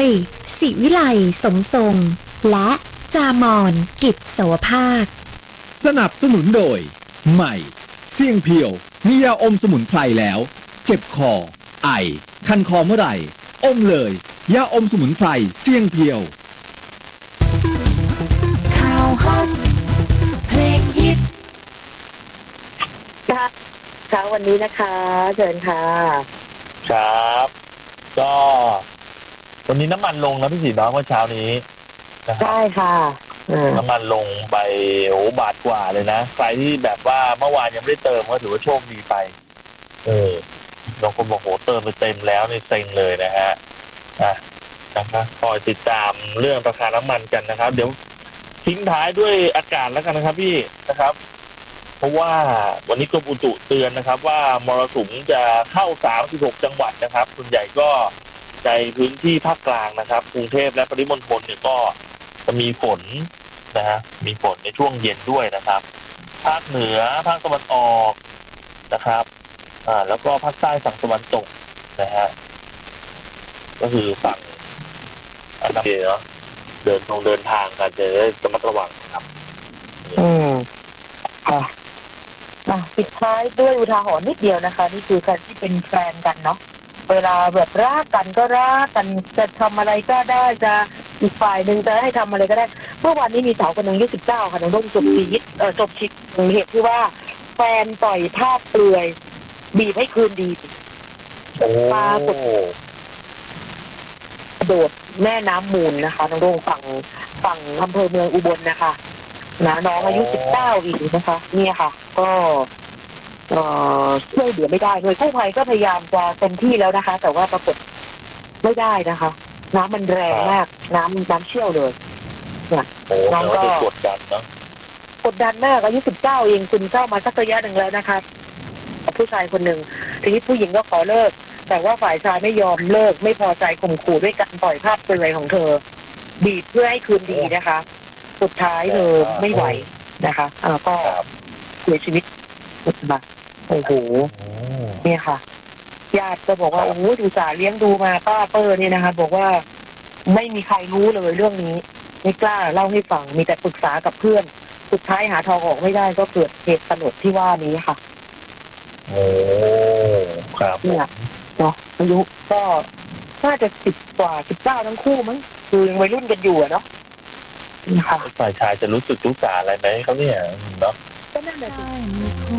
ศิวิไลสมทรงและจามอนกิจโสภาคสนับสนุนโดยใหม่เสี่ยงเพียวมียาอมสมุนไพรแล้วเจ็บคอไอคันคอเมื่อไหร่อมเลยยาอมสมุนไพรเสี่ยงเพียวข่าวฮอตเพลงฮิตค่ะวันนี้นะคะเชิญค่ะครับก็วันนี้น้ำมันลงนะพี่สีน้องเมื่อเช้านี้ใช่ค่ะน้ำมันลงไปบาทกว่าเลยนะใครที่แบบว่าเมื่อวานยังไม่ได้เติมก็ถือว่าโชคดีไปบางคนบอกเติมไปเต็มแล้วในเซ็งเลยนะฮะนะครับคอยติดตามเรื่องราคาน้ำมันกันนะครับเดี๋ยวทิ้งท้ายด้วยอากาศแล้วกันนะครับพี่นะครับเพราะว่าวันนี้กรมอุตุเตือนนะครับว่ามรสุมจะเข้า36จังหวัดนะครับส่วนใหญ่ก็ในพื้นที่ภาคกลางนะครับกรุงเทพและปริมณฑลเนี่ยก็จะมีฝนนะฮะมีฝนในช่วงเย็นด้วยนะครับภาคเหนือภาคตะวันออกนะครับแล้วก็ภาคใต้ฝั่งตะวันตกนะฮะก็คือฝั่งอันดับเนาะเดินทางกันจะได้ระมัดระวังครับค่ะปิดท้ายด้วยอุทาหรณ์นิดเดียวนะคะนี่คือการที่เป็นแฟนกันเนาะเวลาแบบรักกันก็รักกันจะทำอะไรก็ได้จะอีกฝ่ายหนึ่งจะให้ทำอะไรก็ได้เมื่อวานนี้มีสาวคนหนึ่งอายุ19ค่ะน้องร่มจบชีวิตจบชีวิตเหตุที่ว่าแฟนปล่อยภาพเปลือยบีบให้คืนดีปรากฏโดดแม่น้ำมูลนะคะน้องร่มฝั่งอำเภอเมืองอุบลนะคะนะน้องอายุ19อีกนะคะเนี่ยค่ะก็ช่วยเหลือไม่ได้เลยกู้ภัยก็พยายามจะเต็มที่แล้วนะคะแต่ว่าปรากฏไม่ได้นะคะน้ำมันแรงมากน้ำเชี่ยวเลยเนี่ยน้องก็กดดันเนาะกดดันมากอายุ19เองคุณเข้ามาสักระยะหนึ่งแล้วนะคะกับผู้ชายคนหนึ่งทีนี้ผู้หญิงก็ขอเลิกแต่ว่าฝ่ายชายไม่ยอมเลิกไม่พอใจข่มขู่ด้วยการปล่อยภาพเปลือยของเธอบีบเพื่อให้คืนดีนะคะสุดท้ายเธอไม่ไหวนะคะก็เสียชีวิตมาโอ้โหเนี่ยค่ะญาติก็บอกว่าโอ้โหดูสาเลี้ยงดูมาป้าเปอร์เนี่ยนะคะบอกว่าไม่มีใครรู้เลยเรื่องนี้ไม่กล้าเล่าให้ฟังมีแต่ปรึกษากับเพื่อนสุดท้ายหาทางออกไม่ได้ก็เกิดเหตุสลดที่ว่านี้ค่ะโอ้ครับเนี่ยเนาะอายุก็น่าจะ10 กว่า19ทั้งคู่มั้งคือยังวัยรุ่นกันอยู่เนาะฝ่ายชายจะรู้สึกรู้สาอะไรไหมเขาเนี่ยเนาะก็นั่นแหละสิ